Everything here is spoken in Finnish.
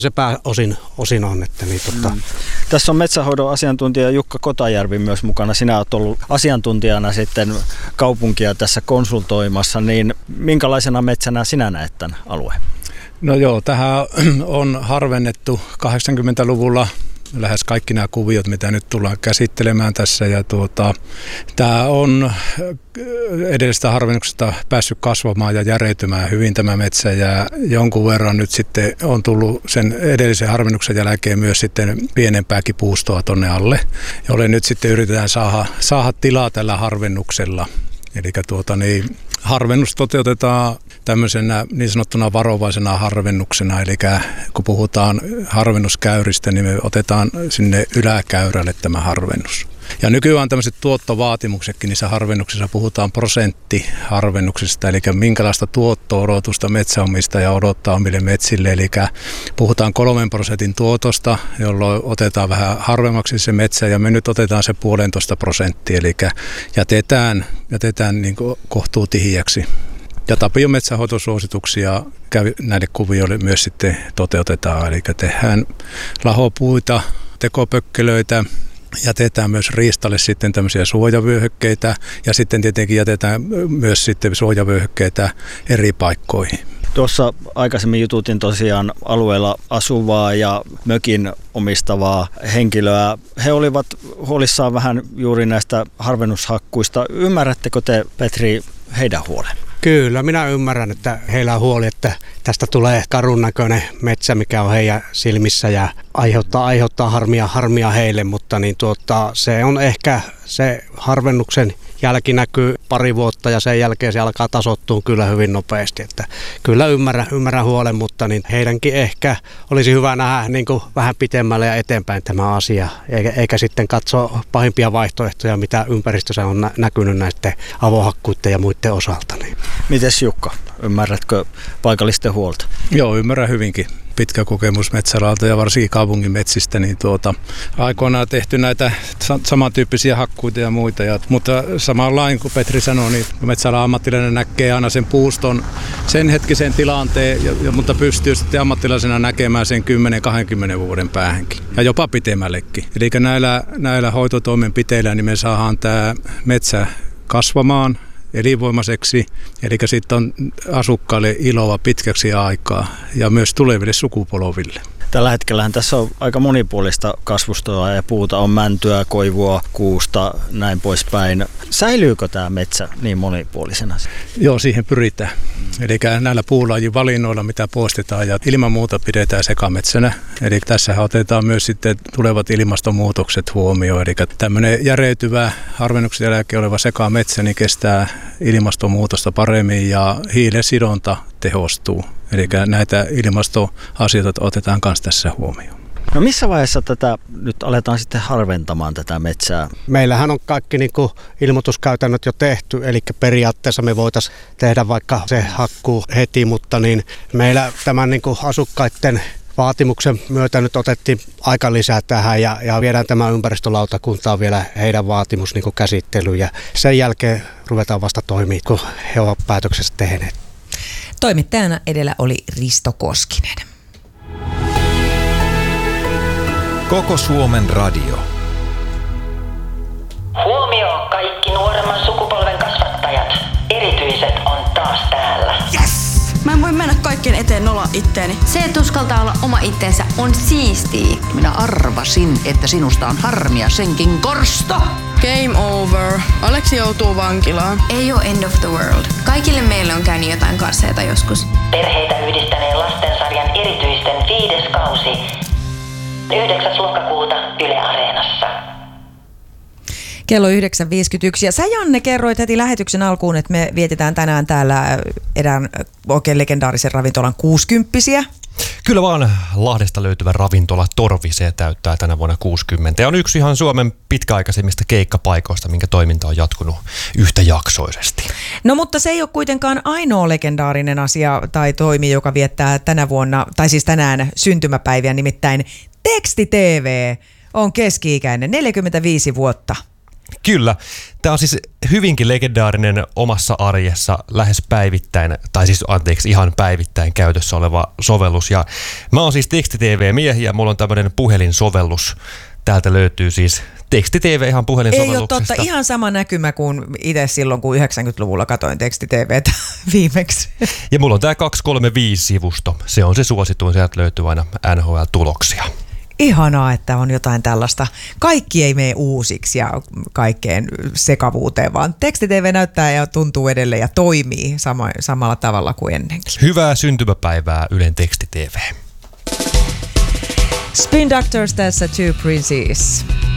Se pääosin on. Että niin, Tässä on metsänhoidon asiantuntija Jukka Kotajärvi myös mukana. Sinä olet ollut asiantuntijana sitten kaupunkia tässä konsultoimassa, niin minkälaisena metsänä sinä näet tämän alueen? No joo, tähän on harvennettu 80-luvulla lähes kaikki nämä kuviot, mitä nyt tullaan käsittelemään tässä. Ja tämä on edellisestä harvennuksesta päässyt kasvamaan ja järeytymään hyvin tämä metsä. Ja jonkun verran nyt sitten on tullut sen edellisen harvennuksen jälkeen myös sitten pienempääkin puustoa tonne alle. Jolle nyt sitten yritetään saada tilaa tällä harvennuksella. Eli harvennus toteutetaan tämmöisenä niin sanottuna varovaisena harvennuksena, eli kun puhutaan harvennuskäyristä, niin me otetaan sinne yläkäyrälle tämä harvennus. Ja nykyään tämmöiset tuottovaatimuksetkin niissä harvennuksissa puhutaan prosenttiharvennuksista, eli minkälaista tuotto-odotusta metsäomistaja odottaa omille metsille. Eli puhutaan 3% tuotosta, jolloin otetaan vähän harvemmaksi se metsä ja me nyt otetaan se 1,5%, eli jätetään niin kuin kohtuu tihiäksi. Ja Tapion metsänhoitosuosituksia näille kuvioille myös sitten toteutetaan, eli tehdään lahopuita, tekopökkelöitä, jätetään myös riistalle sitten tämmöisiä suojavyöhykkeitä ja sitten tietenkin jätetään myös sitten suojavyöhykkeitä eri paikkoihin. Tuossa aikaisemmin jututin tosiaan alueella asuvaa ja mökin omistavaa henkilöä. He olivat huolissaan vähän juuri näistä harvennushakkuista. Ymmärrättekö te, Petri, heidän huolen? Kyllä, minä ymmärrän, että heillä on huoli, että tästä tulee karun näköinen metsä, mikä on heidän silmissä ja aiheuttaa harmia heille, mutta se on ehkä se harvennuksen jälki näkyy pari vuotta ja sen jälkeen se alkaa tasoittua kyllä hyvin nopeasti. Että kyllä ymmärrän huolen, mutta heidänkin ehkä olisi hyvä nähdä niin kuin vähän pitemmälle ja eteenpäin tämä asia, eikä sitten katsoa pahimpia vaihtoehtoja, mitä ympäristössä on näkynyt näiden avohakkuiden ja muiden osalta. Mites Jukka, ymmärrätkö paikallisten huolta? Joo, ymmärrän hyvinkin. Pitkä kokemus metsäalalta ja varsinkin kaupungin metsistä, niin aikoinaan tehty näitä samantyyppisiä hakkuita ja muita. Mutta samanlain kuin Petri sanoi, niin metsäalan ammattilainen näkee aina sen puuston, sen hetkisen tilanteen, mutta pystyy sitten ammattilaisena näkemään sen 10-20 vuoden päähänkin ja jopa pitemmällekin. Eli näillä hoitotoimenpiteillä niin me saadaan tämä metsä kasvamaan elinvoimaiseksi, eli sitten on asukkaille iloa pitkäksi aikaa ja myös tuleville sukupolville. Tällä hetkellähän tässä on aika monipuolista kasvustoa ja puuta on mäntyä, koivua, kuusta, näin poispäin. Säilyykö tämä metsä niin monipuolisena? Joo, siihen pyritään. Eli näillä puulajin valinnoilla, mitä poistetaan ja ilman muuta pidetään sekametsänä. Eli tässä otetaan myös sitten tulevat ilmastonmuutokset huomioon. Eli tämmöinen järeytyvä harvennuksen jälkeen oleva sekametsä niin kestää ilmastonmuutosta paremmin ja hiilen sidonta tehostuu. Eli näitä ilmastoasioita otetaan myös tässä huomioon. No missä vaiheessa tätä nyt aletaan sitten harventamaan tätä metsää? Meillähän on kaikki ilmoituskäytännöt jo tehty, eli periaatteessa me voitaisiin tehdä vaikka se hakkuu heti, mutta meillä tämän asukkaiden vaatimuksen myötä nyt otettiin aika lisää tähän ja viedään tämä ympäristölautakuntaan vielä heidän vaatimus käsittelyyn ja sen jälkeen ruvetaan vasta toimimaan, kun he ovat päätöksessä tehneet. Toimittajana edellä oli Risto Koskinen. Koko Suomen radio. Huomio kaikki nuoremman sukupolven kasvattajat. Erityiset on taas täällä. Yes! Mä en voi mennä kaikkien eteen nolla itteeni. Se, että uskaltaa olla oma itsensä, on siistiä. Minä arvasin, että sinusta on harmia senkin korsto. Game over. Aleksi joutuu vankilaan. Ei oo end of the world. Kaikille meille on käynyt jotain karseita joskus. Perheitä yhdistäneen lastensarjan erityisten 5. kausi. 9. lokakuuta Yle Areenassa. Kello 9.51. Ja sä, Janne, kerroit heti lähetyksen alkuun, että me vietetään tänään täällä erään oikein legendaarisen ravintolan 60-vuotiaita. Kyllä vaan, Lahdesta löytyvä ravintola Torvise täyttää tänä vuonna 60 ja on yksi ihan Suomen pitkäaikaisimmista keikkapaikoista, minkä toiminta on jatkunut yhtäjaksoisesti. No mutta se ei ole kuitenkaan ainoa legendaarinen asia tai toimi, joka viettää tänä vuonna, tai siis tänään syntymäpäiviä, nimittäin Teksti TV on keski-ikäinen, 45 vuotta. Kyllä. Tämä on siis hyvinkin legendaarinen omassa arjessa lähes päivittäin, tai siis ihan päivittäin käytössä oleva sovellus. Ja mä oon siis teksti-tv-miehi ja mulla on tämmöinen puhelinsovellus. Täältä löytyy siis teksti-tv ihan puhelinsovelluksesta. Ei ole totta, ihan sama näkymä kuin itse silloin, kun 90-luvulla katoin teksti-tvtä viimeksi. Ja mulla on tää 235-sivusto. Se on se suosituin, sieltä löytyy aina NHL-tuloksia. Ihanaa, että on jotain tällaista. Kaikki ei mene uusiksi ja kaikkeen sekavuuteen, vaan teksti-tv näyttää ja tuntuu edelleen ja toimii samalla tavalla kuin ennenkin. Hyvää syntymäpäivää Ylen teksti-tv. Spin Doctors tässä Two Princes.